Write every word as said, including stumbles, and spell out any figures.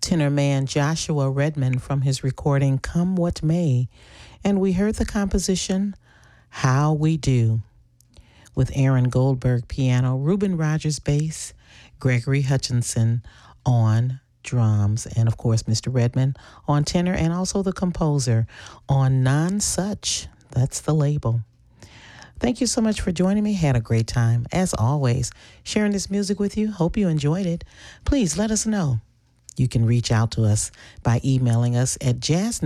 tenor man Joshua Redman from his recording Come What May, and we heard the composition How We Do with Aaron Goldberg piano, Reuben Rogers bass, Gregory Hutchinson on drums, and of course Mister Redman on tenor, and also the composer on Non-Such. That's the label. Thank you so much for joining me. Had a great time, as always, sharing this music with you. Hope you enjoyed it. Please let us know. You can reach out to us by emailing us at jazz